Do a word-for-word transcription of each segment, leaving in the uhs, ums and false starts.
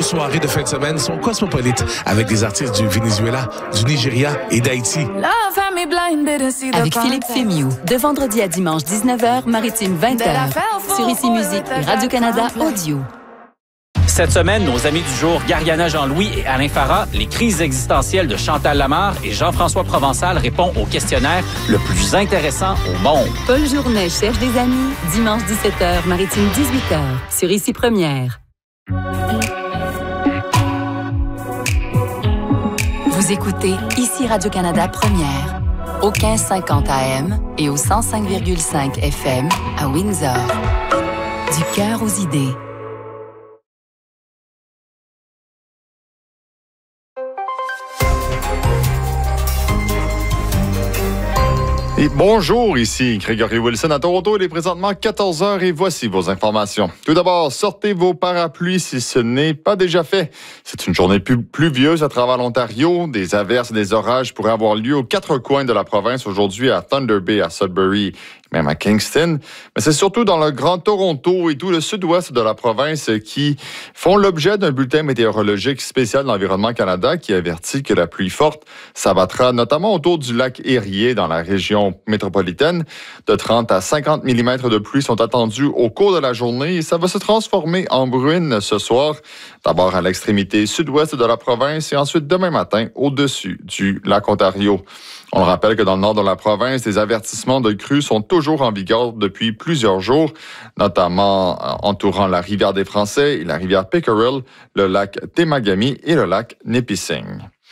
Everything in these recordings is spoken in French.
soirées de fin de semaine sont cosmopolites avec des artistes du Venezuela, du Nigeria et d'Haïti. Avec Philippe Fémiou, de vendredi à dimanche dix-neuf heures, Maritime vingt heures, sur Ici Musique et Radio-Canada Audio. Cette semaine, nos amis du jour, Gariana Jean-Louis et Alain Farah, les crises existentielles de Chantal Lamarre et Jean-François Provençal répondent au questionnaire le plus intéressant au monde. Paul Journet cherche des amis, dimanche dix-sept heures, Maritime dix-huit heures, sur Ici Première. Vous écoutez Ici Radio-Canada Première, au quinze cinquante A M et au cent cinq virgule cinq F M à Windsor. Du cœur aux idées. Et bonjour, ici Grégory Wilson à Toronto. Il est présentement quatorze heures et voici vos informations. Tout d'abord, sortez vos parapluies si ce n'est pas déjà fait. C'est une journée plus pluvieuse à travers l'Ontario. Des averses et des orages pourraient avoir lieu aux quatre coins de la province aujourd'hui à Thunder Bay, à Sudbury, même à Kingston. Mais c'est surtout dans le Grand Toronto et tout le sud-ouest de la province qui font l'objet d'un bulletin météorologique spécial de l'Environnement Canada qui avertit que la pluie forte s'abattra notamment autour du lac Erie dans la région métropolitaine. De trente à cinquante millimètres de pluie sont attendus au cours de la journée et ça va se transformer en bruine ce soir. D'abord à l'extrémité sud-ouest de la province et ensuite demain matin au-dessus du lac Ontario. On rappelle que dans le nord de la province, des avertissements de crues sont toujours en vigueur depuis plusieurs jours, notamment entourant la rivière des Français et la rivière Pickerel, le lac Temagami et le lac Nipissing.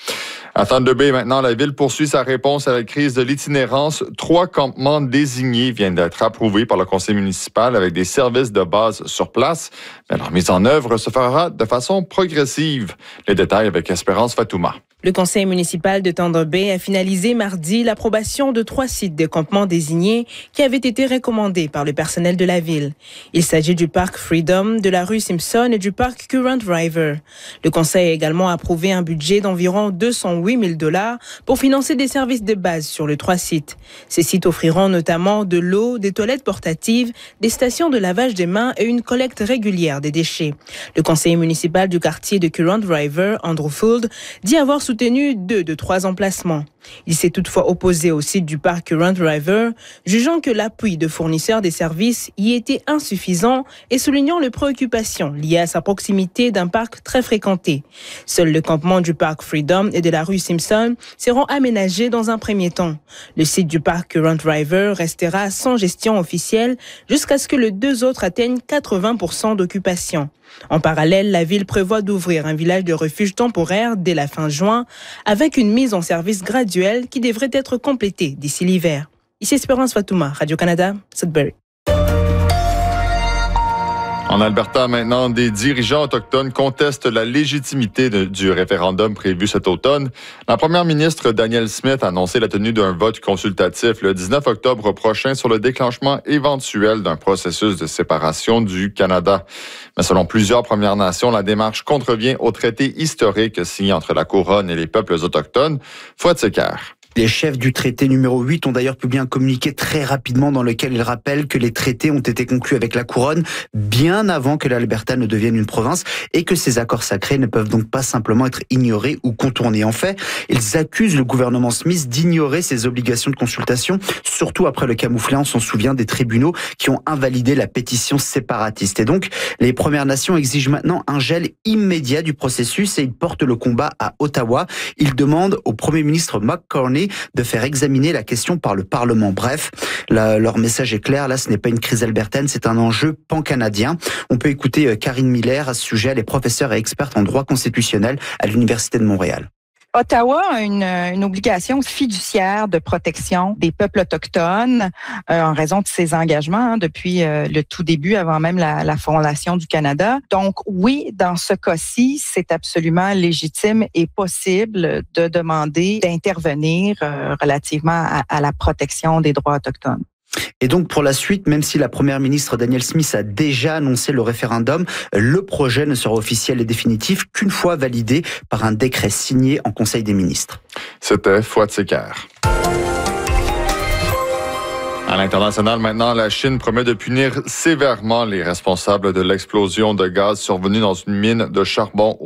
À Thunder Bay, maintenant, la ville poursuit sa réponse à la crise de l'itinérance. Trois campements désignés viennent d'être approuvés par le conseil municipal avec des services de base sur place. Mais leur mise en œuvre se fera de façon progressive. Les détails avec Espérance Fatouma. Le conseil municipal de Thunder Bay a finalisé mardi l'approbation de trois sites de campements désignés qui avaient été recommandés par le personnel de la ville. Il s'agit du parc Freedom, de la rue Simpson et du parc Current River. Le conseil a également approuvé un budget d'environ deux cent huit mille dollars pour financer des services de base sur les trois sites. Ces sites offriront notamment de l'eau, des toilettes portatives, des stations de lavage des mains et une collecte régulière des déchets. Le conseiller municipal du quartier de Current River, Andrew Fould, dit avoir soutenu deux de trois emplacements. Il s'est toutefois opposé au site du parc Current River, jugeant que l'appui de fournisseurs des services y était insuffisant et soulignant les préoccupations liées à sa proximité d'un parc très fréquenté. Seul le campement du parc Freedom et de la rue Simpson seront aménagés dans un premier temps. Le site du parc Current River restera sans gestion officielle jusqu'à ce que les deux autres atteignent quatre-vingts pour cent d'occupation. En parallèle, la ville prévoit d'ouvrir un village de refuge temporaire dès la fin juin, avec une mise en service graduelle qui devrait être complétée d'ici l'hiver. Ici Espérance Fatouma, Radio-Canada, Sudbury. En Alberta, maintenant, des dirigeants autochtones contestent la légitimité de, du référendum prévu cet automne. La première ministre Danielle Smith a annoncé la tenue d'un vote consultatif le dix-neuf octobre prochain sur le déclenchement éventuel d'un processus de séparation du Canada. Mais selon plusieurs Premières Nations, la démarche contrevient au traité historique signé entre la Couronne et les peuples autochtones. Fouad Secker. Les chefs du traité numéro huit ont d'ailleurs publié un communiqué très rapidement dans lequel ils rappellent que les traités ont été conclus avec la Couronne bien avant que l'Alberta ne devienne une province et que ces accords sacrés ne peuvent donc pas simplement être ignorés ou contournés. En fait, ils accusent le gouvernement Smith d'ignorer ses obligations de consultation, surtout après le camouflet, on s'en souvient, des tribunaux qui ont invalidé la pétition séparatiste. Et donc, les Premières Nations exigent maintenant un gel immédiat du processus et ils portent le combat à Ottawa. Ils demandent au Premier ministre McCartney de faire examiner la question par le Parlement. Bref, la, leur message est clair, là ce n'est pas une crise albertaine, c'est un enjeu pan-canadien. On peut écouter Karine Miller à ce sujet, elle est professeure et experte en droit constitutionnel à l'Université de Montréal. Ottawa a une, une obligation fiduciaire de protection des peuples autochtones euh, en raison de ses engagements hein, depuis euh, le tout début, avant même la, la fondation du Canada. Donc oui, dans ce cas-ci, c'est absolument légitime et possible de demander d'intervenir euh, relativement à, à la protection des droits autochtones. Et donc pour la suite, même si la première ministre Danielle Smith a déjà annoncé le référendum, le projet ne sera officiel et définitif qu'une fois validé par un décret signé en Conseil des ministres. C'était Fouad Secker. À l'international, maintenant, la Chine promet de punir sévèrement les responsables de l'explosion de gaz survenue dans une mine de charbon